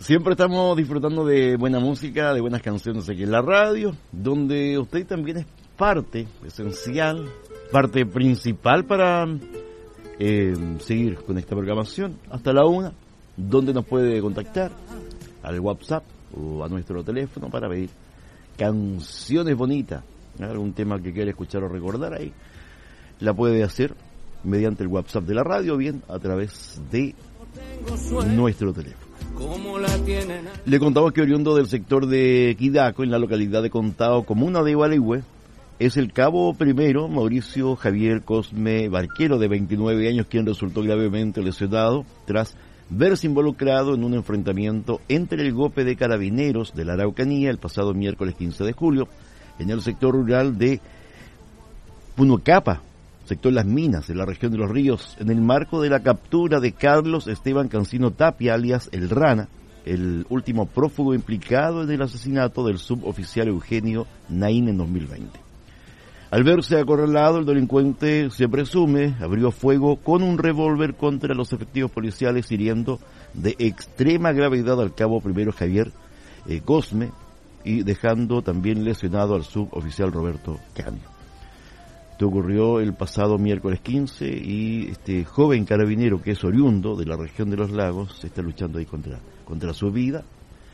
Siempre estamos disfrutando de buena música, de buenas canciones aquí en la radio, donde usted también es parte esencial, parte principal para seguir con esta programación hasta la 1, donde nos puede contactar al WhatsApp o a nuestro teléfono para pedir canciones bonitas, algún tema que quiera escuchar o recordar ahí, la puede hacer mediante el WhatsApp de la radio o bien a través de nuestro teléfono. Le contamos que oriundo del sector de Quidaco, en la localidad de Contao, comuna de Gualeguay, es el cabo primero Mauricio Javier Cosme Barquero, de 29 años, quien resultó gravemente lesionado tras verse involucrado en un enfrentamiento entre el GOPE de Carabineros de la Araucanía el pasado miércoles 15 de julio en el sector rural de Punocapa, sector Las Minas, en la región de Los Ríos, en el marco de la captura de Carlos Esteban Cancino Tapia, alias El Rana, el último prófugo implicado en el asesinato del suboficial Eugenio Naín en 2020. Al verse acorralado, el delincuente, se presume, abrió fuego con un revólver contra los efectivos policiales, hiriendo de extrema gravedad al cabo primero Javier Cosme y dejando también lesionado al suboficial Roberto Canio. Esto ocurrió el pasado miércoles 15 y este joven carabinero, que es oriundo de la región de los lagos, está luchando ahí contra su vida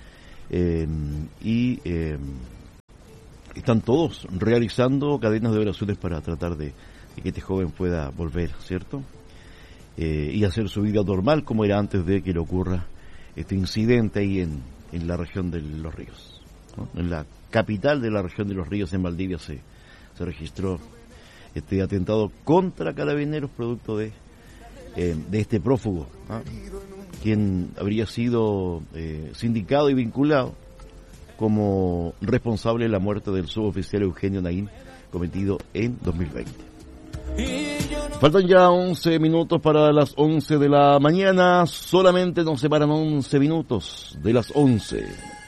están todos realizando cadenas de oraciones para tratar de que este joven pueda volver, ¿cierto? Y hacer su vida normal como era antes de que le ocurra este incidente ahí en la región de Los Ríos, ¿no? En la capital de la región de Los Ríos, en Valdivia, se registró este atentado contra Carabineros producto de este prófugo, ¿no? Quien habría sido sindicado y vinculado como responsable de la muerte del suboficial Eugenio Naín, cometido en 2020. Faltan ya 11 minutos para las 11 de la mañana, solamente nos separan 11 minutos de las 11.